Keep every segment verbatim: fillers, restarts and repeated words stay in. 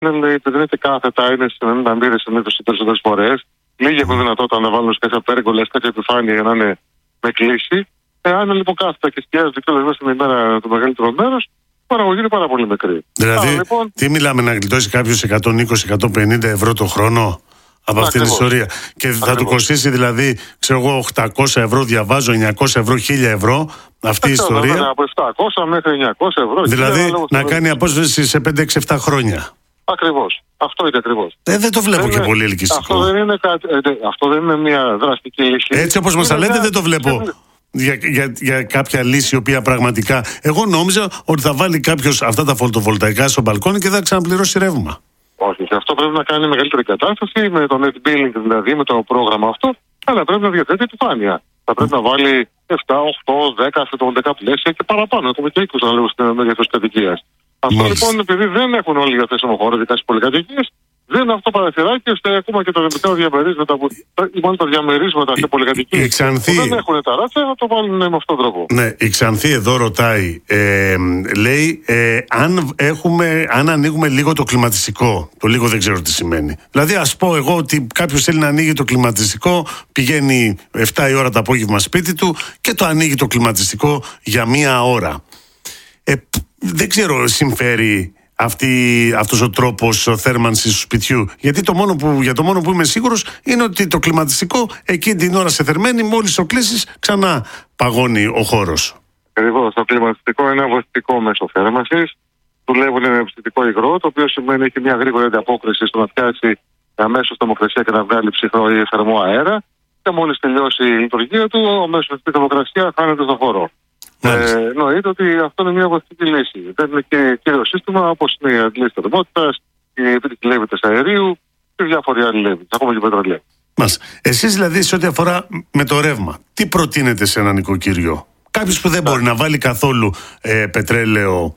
Λέει, επειδή είναι και κάθετα, είναι στην ενενήντα μοίρες συνήθως οι περισσότερες φορές. Λίγοι έχουν δυνατότητα να βάλουν κάποια πέργολα, κάποια επιφάνεια για να είναι με κλίση. Εάν είναι λοιπόν κάθετα και σκιάζονται και όλες την ημέρα το μεγαλύτερο μέρος, η παραγωγή είναι πάρα πολύ μικρή. Δηλαδή, Άρα, λοιπόν, τι μιλάμε, να γλιτώσει κάποιος εκατόν είκοσι με εκατόν πενήντα ευρώ το χρόνο από αυτή την ιστορία. Και ακριβώς. Θα του κοστίσει δηλαδή, ξέρω εγώ, οκτακόσια ευρώ, διαβάζω, εννιακόσια ευρώ, χίλια ευρώ αυτή η ιστορία. Από επτακόσια μέχρι εννιακόσια ευρώ. Δηλαδή να κάνει απόσβεση σε πέντε έξι επτά χρόνια. Ακριβώς. Αυτό είναι ακριβώς. Ε, δεν το βλέπω δεν και είναι, πολύ ελκυστικό. Αυτό δεν, είναι κάτι, ε, αυτό δεν είναι μια δραστική λύση. Έτσι όπως μας τα λέτε, δεν το βλέπω. Για, για, για κάποια λύση η οποία πραγματικά. Εγώ νόμιζα ότι θα βάλει κάποιος αυτά τα φωτοβολταϊκά στο μπαλκόνι και θα ξαναπληρώσει ρεύμα. Όχι, και αυτό πρέπει να κάνει μεγαλύτερη κατάσταση με το net billing, δηλαδή με το πρόγραμμα αυτό, αλλά πρέπει να διαθέτει επιφάνεια. Θα πρέπει να βάλει επτά, οκτώ, δέκα φωτοβολταϊκά πλαίσια και παραπάνω, έχουμε και είκοσι αναλόγω στην μέγεθος κατοικίας. Αυτό λοιπόν, επειδή δεν έχουν όλοι διαθέσιμο χώρο, ειδικά στις πολυκατοικίες, δεν είναι αυτό παραθυράκι, ώστε ακόμα και τα μικρά διαμερίσματα, που, ή τα διαμερίσματα σε πολυκατοικίες Ξανθή... που δεν έχουν ταράτσα, να το βάλουν με αυτόν τον τρόπο. Ναι, η Ξανθή εδώ ρωτάει, ε, λέει, ε, αν, έχουμε, αν ανοίγουμε λίγο το κλιματιστικό, το λίγο δεν ξέρω τι σημαίνει. Δηλαδή, ας πω εγώ ότι κάποιος θέλει να ανοίγει το κλιματιστικό, πηγαίνει επτά η ώρα το απόγευμα σπίτι του και το ανοίγει το κλιματιστικό για μία ώρα. Ε, δεν ξέρω, συμφέρει αυτή, αυτός ο τρόπος θέρμανσης του σπιτιού. Γιατί το μόνο που, για το μόνο που είμαι σίγουρος είναι ότι το κλιματιστικό εκείνη την ώρα σε θερμαίνει, μόλις το κλείσεις ξανά παγώνει ο χώρος. Ακριβώς. Το κλιματιστικό είναι ένα βοηθητικό μέσο θέρμανσης. Δουλεύουν με ψητικό υγρό, το οποίο σημαίνει έχει μια γρήγορη ανταπόκριση στο να πιάσει αμέσως θερμοκρασία και να βγάλει ψυχρό ή θερμό αέρα. Και μόλις τελειώσει η λειτουργία του, αμέσως η θερμοκρασία χάνεται στο χώρο. Ε, εννοείται ότι αυτό είναι μια βοηθητική λύση. Δεν είναι και κύριο σύστημα όπως είναι η αντλήση θερμότητας, η επίτευξη λέβητας αερίου και διάφοροι άλλοι λέβητες, ακόμα και πετρελαίου. Μας. Εσείς δηλαδή σε ό,τι αφορά με το ρεύμα, τι προτείνετε σε ένα νοικοκυριό? Κάποιος που δεν μπορεί να βάλει καθόλου ε, πετρέλαιο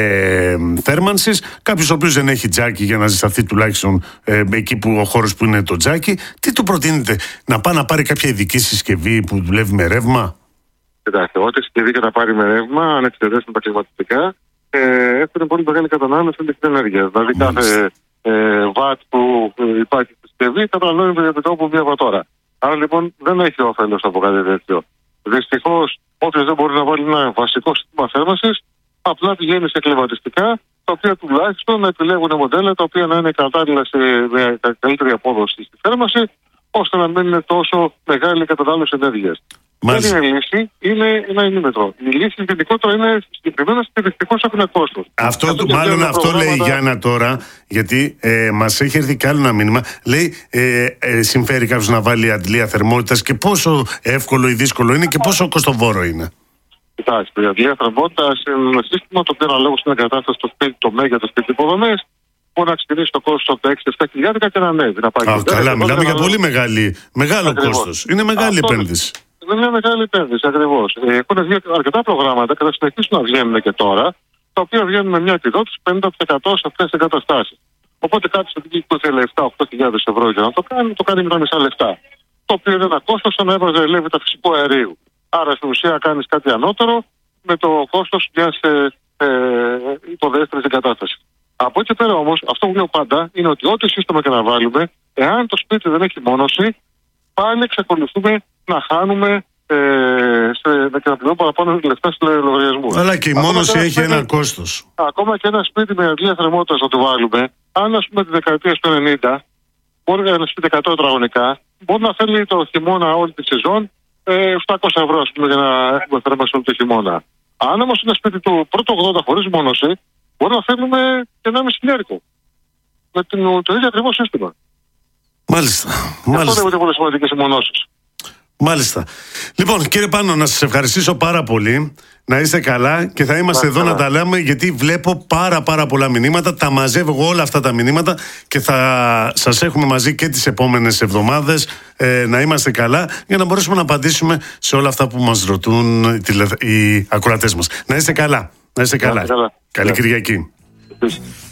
ε, θέρμανσης, κάποιος ο οποίος δεν έχει τζάκι για να ζεσταθεί τουλάχιστον ε, εκεί που ο χώρος που είναι το τζάκι, τι του προτείνετε? Να πάει να πάρει κάποια ειδική συσκευή που δουλεύει με ρεύμα? Κοιτάξτε, ό,τι συσκευή και να πάρει με ρεύμα, αν εξαιρέσουμε τα κλιματιστικά, ε, έχουν πολύ μεγάλη κατανάλωση ηλεκτρικής ενέργειας. Δηλαδή, κάθε ε, βατ που υπάρχει στη συσκευή καταναλώνει με επιτόπου μία βατόρα. Άρα λοιπόν δεν έχει όφελος από κάτι τέτοιο. Δυστυχώς, όποιος δεν μπορεί να βάλει ένα βασικό σύστημα θέρμανσης, απλά πηγαίνει σε κλιματιστικά, τα οποία τουλάχιστον να επιλέγουν μοντέλα τα οποία να είναι κατάλληλα σε μια καλύτερη απόδοση στη θέρμανση, ώστε να μην είναι τόσο μεγάλη η κατανάλωση ενέργειας. Δεν είναι λύση, είναι ένα ημίμετρο. Η λύση γενικότερα είναι συγκεκριμένα και δυστυχώς έχουν κόστος. Αυτό, αυτό μάλλον αυτό προγράμματα... λέει η Γιάννα τώρα, γιατί ε, μας έχει έρθει κι άλλο ένα μήνυμα. Λέει, ε, ε, συμφέρει κάποιος να βάλει αντλία θερμότητας και πόσο εύκολο ή δύσκολο είναι και πόσο κοστοβόρο είναι? Κοιτάξτε, η αντλία θερμότητας είναι ένα σύστημα το οποίο αναλόγως στην εγκατάσταση στο σπίτι, το μέγεθος και τις υποδομές, μπορεί να ξεκινήσει το κόστος από τα έξι με επτά χιλιάδες και να ανέβει. Να πάει. Α, καλά, μιλάμε για πολύ μεγάλη, μεγάλο κόστος. Είναι μεγάλη αυτό επένδυση. Είναι μια μεγάλη επένδυση, ακριβώς. Έχουν βγει αρκετά προγράμματα και θα συνεχίσουν να βγαίνουν και τώρα, τα οποία βγαίνουν με μια επιδότηση πενήντα τοις εκατό σε αυτές τις εγκαταστάσεις. Οπότε κάτι στο δική που θέλει επτά με οκτώ χιλιάδες ευρώ για να το κάνει, το κάνει με τα μισά λεφτά. Το οποίο είναι ένα κόστος σαν να έβαζε λέβητα φυσικού αερίου. Άρα στην ουσία κάνεις κάτι ανώτερο με το κόστος μιας ε, ε, υποδέστερης εγκατάστασης. Από εκεί πέρα όμως, αυτό που λέω πάντα είναι ότι ό,τι σύστημα και να βάλουμε, εάν το σπίτι δεν έχει μόνωση, πάλι εξακολουθούμε να χάνουμε ε, σε, να πληρώνουμε παραπάνω λεφτά στους λογαριασμούς. Αλλά και η μόνωση έχει σπίτι, ένα κόστος. Ακόμα και ένα σπίτι με αντλία θερμότητας να το βάλουμε, αν ας πούμε τη δεκαετία του ενενήντα, μπορεί να είναι σπίτι εκατό τετραγωνικά, μπορεί να θέλει το χειμώνα όλη τη σεζόν ε, επτακόσια ευρώ ας πούμε, για να έχουμε θέρμανση όλο το χειμώνα. Αν όμως είναι σπίτι του πρώτου ογδόντα χωρίς μόνωση, μπορεί να θέλουμε και ενάμιση χιλιάρικο. Με την, το ίδιο ακριβώς σύστημα. Μάλιστα. Αυτό δεν είναι πολύ σημαντικές οι μονώσεις. Μάλιστα. Λοιπόν, κύριε Πάνο, να σας ευχαριστήσω πάρα πολύ. Να είστε καλά και θα είμαστε εδώ να τα λέμε, γιατί βλέπω πάρα πάρα πολλά μηνύματα. Τα μαζεύω εγώ όλα αυτά τα μηνύματα και θα σας έχουμε μαζί και τις επόμενες εβδομάδες. Ε, να είμαστε καλά για να μπορέσουμε να απαντήσουμε σε όλα αυτά που μας ρωτούν οι ακροατές μας. Να είστε καλά. Να είστε καλά. καλά. Καλή yeah. Κυριακή.